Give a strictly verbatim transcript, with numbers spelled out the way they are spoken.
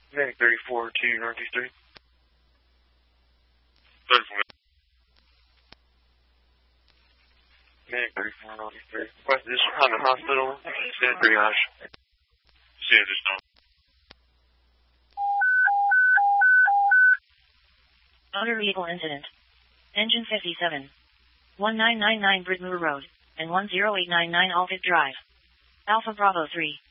Medic thirty-four to Northeast three. thirty-four. Medic thirty-four Northeast three. West, this is Honda Hospital. Send triage. See you just now. Motor vehicle incident. Engine fifty-seven. one nine nine nine Bridmoor Road, and one zero eight nine nine Altic Drive. Alpha Bravo three.